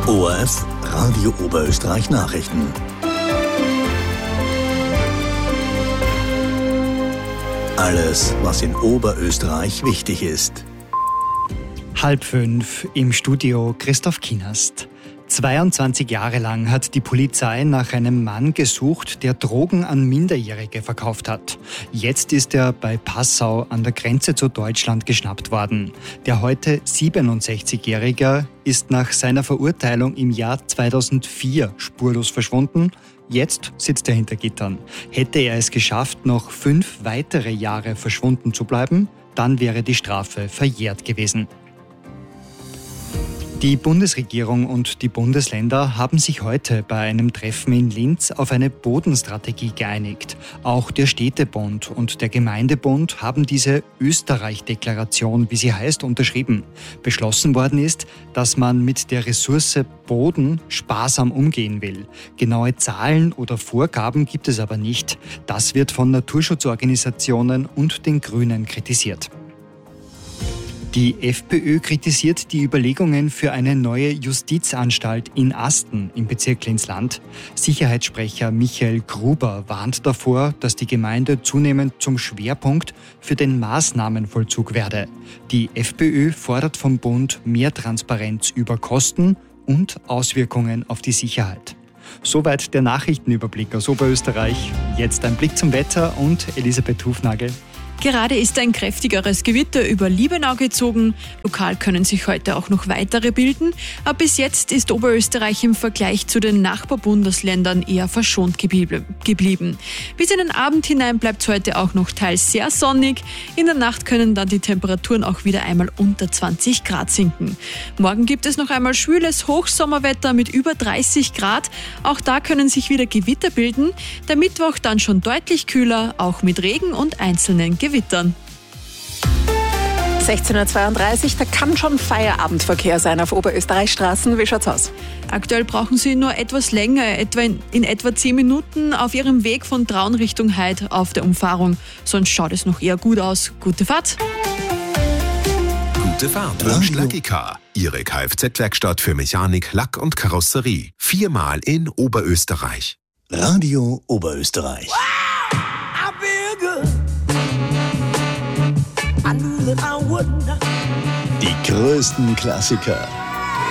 ORF Radio Oberösterreich Nachrichten. Alles, was in Oberösterreich wichtig ist. 4:30 im Studio Christoph Kienast. 22 Jahre lang hat die Polizei nach einem Mann gesucht, der Drogen an Minderjährige verkauft hat. Jetzt ist er bei Passau an der Grenze zu Deutschland geschnappt worden. Der heute 67-Jährige ist nach seiner Verurteilung im Jahr 2004 spurlos verschwunden. Jetzt sitzt er hinter Gittern. Hätte er es geschafft, noch 5 weitere Jahre verschwunden zu bleiben, dann wäre die Strafe verjährt gewesen. Die Bundesregierung und die Bundesländer haben sich heute bei einem Treffen in Linz auf eine Bodenstrategie geeinigt. Auch der Städtebund und der Gemeindebund haben diese Österreich-Deklaration, wie sie heißt, unterschrieben. Beschlossen worden ist, dass man mit der Ressource Boden sparsam umgehen will. Genaue Zahlen oder Vorgaben gibt es aber nicht. Das wird von Naturschutzorganisationen und den Grünen kritisiert. Die FPÖ kritisiert die Überlegungen für eine neue Justizanstalt in Asten im Bezirk Linz-Land. Sicherheitssprecher Michael Gruber warnt davor, dass die Gemeinde zunehmend zum Schwerpunkt für den Maßnahmenvollzug werde. Die FPÖ fordert vom Bund mehr Transparenz über Kosten und Auswirkungen auf die Sicherheit. Soweit der Nachrichtenüberblick aus Oberösterreich. Jetzt ein Blick zum Wetter und Elisabeth Hufnagel. Gerade ist ein kräftigeres Gewitter über Liebenau gezogen. Lokal können sich heute auch noch weitere bilden. Aber bis jetzt ist Oberösterreich im Vergleich zu den Nachbarbundesländern eher verschont geblieben. Bis in den Abend hinein bleibt es heute auch noch teils sehr sonnig. In der Nacht können dann die Temperaturen auch wieder einmal unter 20 Grad sinken. Morgen gibt es noch einmal schwüles Hochsommerwetter mit über 30 Grad. Auch da können sich wieder Gewitter bilden. Der Mittwoch dann schon deutlich kühler, auch mit Regen und einzelnen Gewittern. 16:32 Uhr, da kann schon Feierabendverkehr sein auf Oberösterreichstraßen. Wie schaut's aus? Aktuell brauchen Sie nur etwas länger, in etwa 10 Minuten auf Ihrem Weg von Traun Richtung Heid auf der Umfahrung. Sonst schaut es noch eher gut aus. Gute Fahrt! Gute Fahrt wünscht Lucky Car. Ihre Kfz-Werkstatt für Mechanik, Lack und Karosserie. 4-mal in Oberösterreich. Radio Oberösterreich. Die größten Klassiker